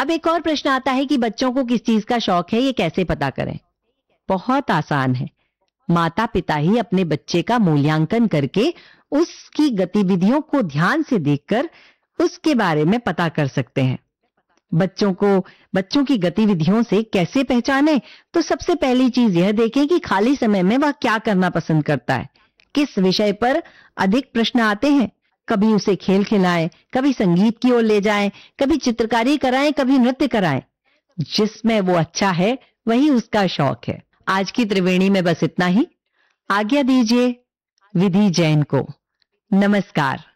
अब एक और प्रश्न आता है कि बच्चों को किस चीज का शौक है, ये कैसे पता करें? बहुत आसान है। माता पिता ही अपने बच्चे का मूल्यांकन करके उसकी गतिविधियों को ध्यान से देखकर उसके बारे में पता कर सकते हैं। बच्चों की गतिविधियों से कैसे पहचानें? तो सबसे पहली चीज यह देखें कि खाली समय में वह क्या करना पसंद करता है, किस विषय पर अधिक प्रश्न आते हैं। कभी उसे खेल खिलाएं, कभी संगीत की ओर ले जाएं, कभी चित्रकारी कराएं, कभी नृत्य कराएं। जिसमें वो अच्छा है वही उसका शौक है। आज की त्रिवेणी में बस इतना ही। आज्ञा दीजिए विधि जैन को। नमस्कार।